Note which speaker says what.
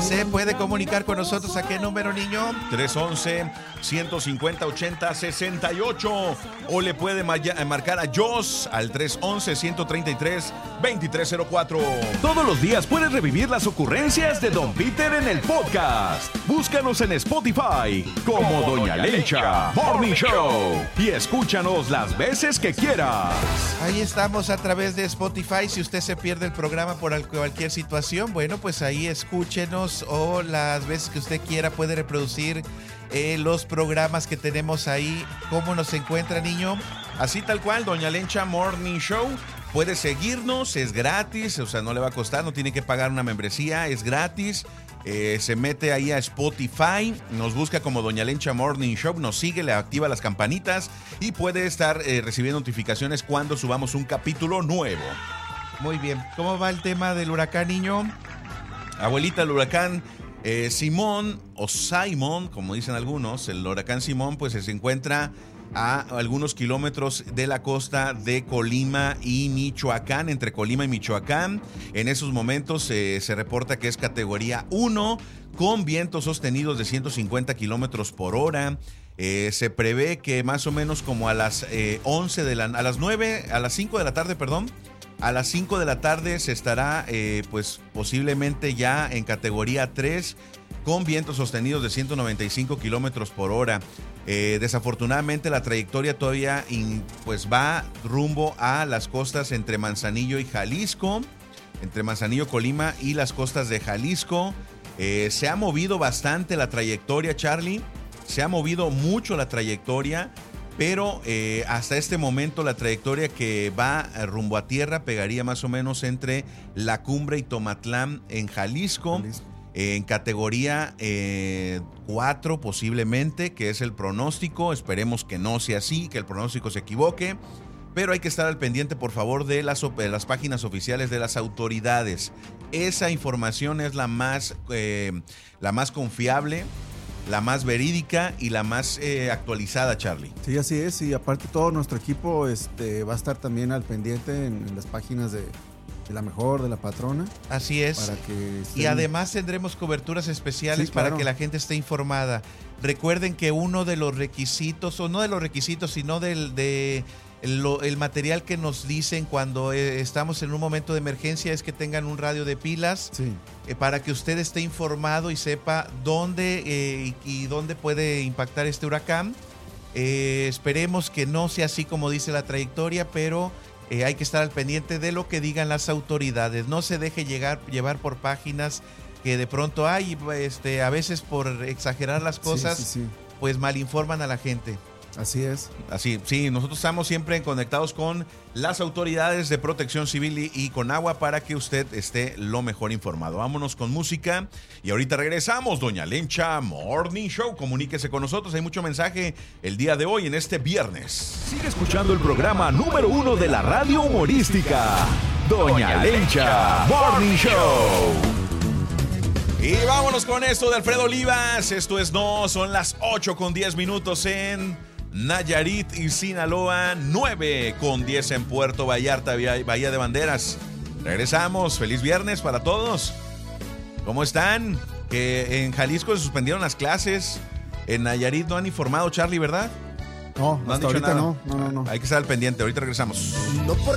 Speaker 1: Se puede comunicar con nosotros. ¿A qué número, niño?
Speaker 2: 311-150-8068. O le puede marcar a Joss al 311-133-2304.
Speaker 3: Todos los días puedes revivir las ocurrencias de Don Peter en el podcast. Búscanos en Spotify como Doña Lencha Morning Show y escúchanos las veces que quieras.
Speaker 1: Ahí estamos a través de Spotify. Si usted se pierde el programa por cualquier situación, bueno, pues ahí escúchenos, o las veces que usted quiera puede reproducir los programas que tenemos ahí. ¿Cómo nos encuentra, niño?
Speaker 2: Así tal cual, Doña Lencha Morning Show. Puede seguirnos, es gratis, o sea, no le va a costar, no tiene que pagar una membresía, es gratis. Se mete ahí a Spotify, nos busca como Doña Lencha Morning Show, nos sigue, le activa las campanitas y puede estar recibiendo notificaciones cuando subamos un capítulo nuevo.
Speaker 1: Muy bien. ¿Cómo va el tema del huracán, niño?
Speaker 2: Abuelita, el huracán Simón, o Simon, como dicen algunos, el huracán Simón, pues se encuentra a algunos kilómetros de la costa de Colima y Michoacán, entre Colima y Michoacán. En esos momentos se reporta que es categoría 1, con vientos sostenidos de 150 kilómetros por hora. Se prevé que más o menos como a las 5 de la tarde, a las 5 de la tarde se estará pues posiblemente ya en categoría 3, con vientos sostenidos de 195 kilómetros por hora. Desafortunadamente la trayectoria todavía pues va rumbo a las costas entre Manzanillo y Jalisco, entre Manzanillo, Colima y las costas de Jalisco. Se ha movido bastante la trayectoria, Charlie, se ha movido mucho la trayectoria, pero hasta este momento la trayectoria que va rumbo a tierra pegaría más o menos entre La Cumbre y Tomatlán en Jalisco. En categoría 4 posiblemente, que es el pronóstico. Esperemos que no sea así, que el pronóstico se equivoque, pero hay que estar al pendiente, por favor, de las páginas oficiales de las autoridades. Esa información es la más confiable, la más verídica y la más actualizada, Charlie.
Speaker 4: Sí, así es, y aparte todo nuestro equipo va a estar también al pendiente en las páginas de La Mejor, de La Patrona.
Speaker 1: Así es.
Speaker 4: Para que
Speaker 1: y además tendremos coberturas especiales, para que la gente esté informada. Recuerden que uno de los requisitos, o no de los requisitos, sino el material que nos dicen cuando estamos en un momento de emergencia, es que tengan un radio de pilas,
Speaker 4: sí,
Speaker 1: para que usted esté informado y sepa dónde y dónde puede impactar este huracán. Esperemos que no sea así como dice la trayectoria, pero hay que estar al pendiente de lo que digan las autoridades. No se deje llevar por páginas que de pronto a veces por exagerar las cosas, pues malinforman a la gente.
Speaker 4: Así es.
Speaker 2: Así, sí, nosotros estamos siempre conectados con las autoridades de Protección Civil y con agua para que usted esté lo mejor informado. Vámonos con música y ahorita regresamos. Doña Lencha Morning Show, comuníquese con nosotros, hay mucho mensaje el día de hoy en este viernes.
Speaker 3: Sigue escuchando el programa número 1 de la radio humorística, Doña Lencha Morning Show.
Speaker 2: Y vámonos con esto de Alfredo Olivas. Esto es son las 8:10 en Nayarit y Sinaloa, 9:10 en Puerto Vallarta, Bahía de Banderas. Regresamos, feliz viernes para todos. ¿Cómo están? Que en Jalisco se suspendieron las clases. En Nayarit no han informado, Charlie, ¿verdad?
Speaker 4: No, hasta ahorita no.
Speaker 2: Hay que estar al pendiente, ahorita regresamos.
Speaker 5: No por